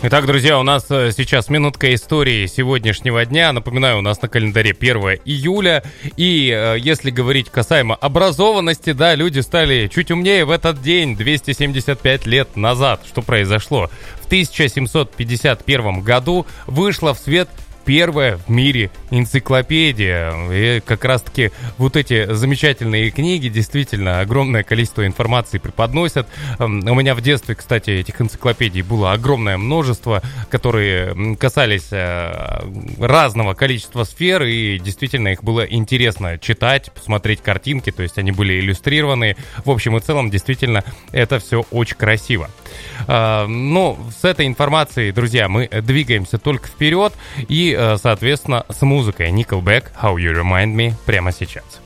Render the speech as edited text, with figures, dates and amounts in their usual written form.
Итак, друзья, у нас сейчас минутка истории сегодняшнего дня. Напоминаю, у нас на календаре 1 июля. И если говорить касаемо образованности, да, люди стали чуть умнее в этот день, 275 лет назад. Что произошло? В 1751 году вышла в свет первая в мире энциклопедия. И как раз-таки вот эти замечательные книги действительно огромное количество информации преподносят. У меня в детстве, кстати, этих энциклопедий было огромное множество, которые касались разного количества сфер, и действительно их было интересно читать, посмотреть картинки, то есть они были иллюстрированы. В общем и целом, действительно, это все очень красиво. Но с этой информацией, друзья, мы двигаемся только вперед и, соответственно, с музыкой Nickelback «How You Remind Me» прямо сейчас.